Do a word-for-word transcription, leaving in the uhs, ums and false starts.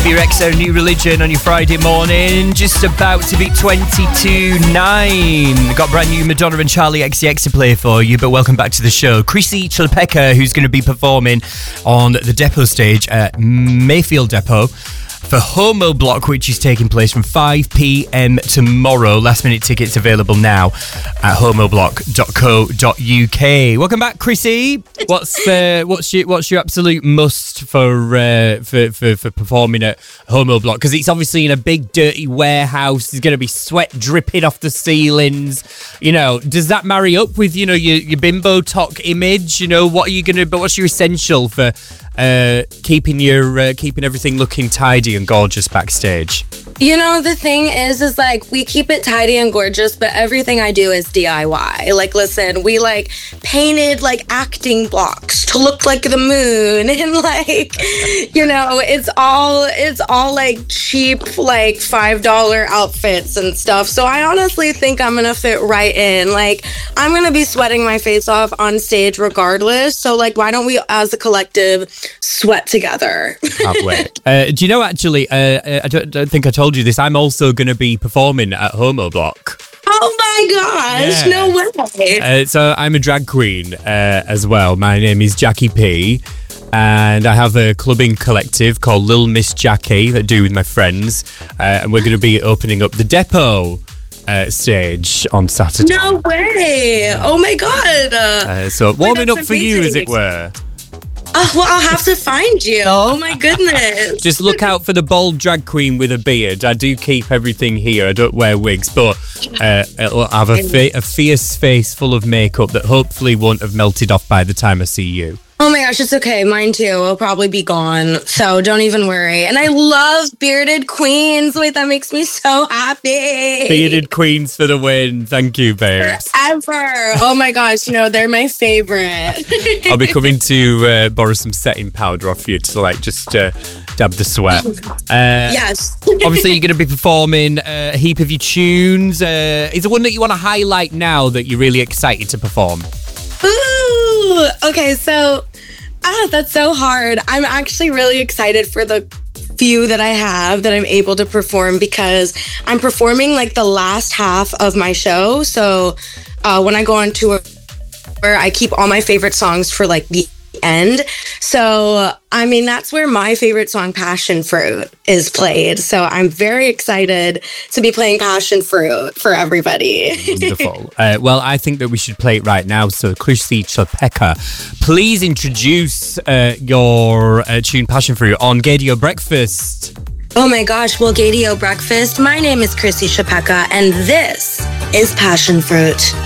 B Rexa, New Religion on your Friday morning. Just about to be twenty-two nine. Got brand new Madonna and Charlie X C X to play for you, but welcome back to the show. Chrissy Chilpeka, who's going to be performing on the Depot stage at Mayfield Depot for Homo Block, which is taking place from five p.m. tomorrow. Last minute tickets available now at homoblock dot co dot uk. Welcome back, Chrissy. What's uh, what's your what's your absolute must for uh, for, for for performing at Homo Block? Because it's obviously in a big dirty warehouse. There's going to be sweat dripping off the ceilings. You know, does that marry up with you know your your bimbo talk image? You know, what are you going to? But what's your essential for uh, keeping your uh, keeping everything looking tidy and gorgeous backstage? You know, the thing is, is like, we keep it tidy and gorgeous, but everything I do is D I Y. Like, listen, we like painted like acting blocks to look like the moon, and like, you know, it's all, it's all like cheap, like five dollar outfits and stuff. So I honestly think I'm gonna fit right in. Like, I'm gonna be sweating my face off on stage regardless. So like, why don't we as a collective sweat together? Can't wait. Uh, do you know, actually, uh, I don't, don't think I told you this. I'm also going to be performing at Homo Block. Oh my gosh, Yeah. no way. Uh, so I'm a drag queen uh, as well. My name is Jackie P, and I have a clubbing collective called Lil Miss Jackie that I do with my friends, uh, and we're going to be opening up the Depot uh, stage on Saturday. No way. Oh my god. Uh, Uh, so warming that's up for you, as it amazing. were. oh, well, I'll have to find you. Oh my goodness. Just look out for the bald drag queen with a beard. I do keep everything here. I don't wear wigs, but uh, it'll have a, fa- a fierce face full of makeup that hopefully won't have melted off by the time I see you. Oh my gosh, it's okay. Mine too. It'll probably be gone. So don't even worry. And I love bearded queens. Wait, that makes me so happy. Bearded queens for the win. Thank you, babes. Ever. Oh my gosh, you know, they're my favorite. I'll be coming to uh, borrow some setting powder off you to like just uh, dab the sweat. Uh, Yes. Obviously, you're going to be performing uh, a heap of your tunes. Uh, is there one that you want to highlight now that you're really excited to perform? Ooh, okay, so ah, that's so hard. I'm actually really excited for the few that I have that I'm able to perform because I'm performing like the last half of my show. So uh, when I go on tour, I keep all my favorite songs for like the end. So I mean, that's where my favorite song, Passion Fruit, is played. So I'm very excited to be playing Passion Fruit for everybody. Wonderful. Uh, well, I think that we should play it right now. So, Chrissy Chilpeka, please introduce uh, your uh, tune Passion Fruit on Gadio Breakfast. Oh my gosh, well, Gadio Breakfast, my name is Chrissy Chilpeka, and this is Passion Fruit.